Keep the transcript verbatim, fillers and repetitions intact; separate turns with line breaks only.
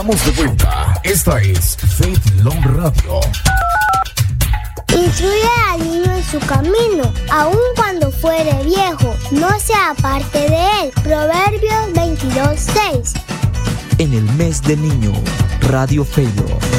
Estamos de vuelta. Esta es Faith Long Radio.
Instruye al niño en su camino, aun cuando fuere viejo, no se aparte de él. Proverbios veintidós seis.
En el mes del niño, Radio Faith.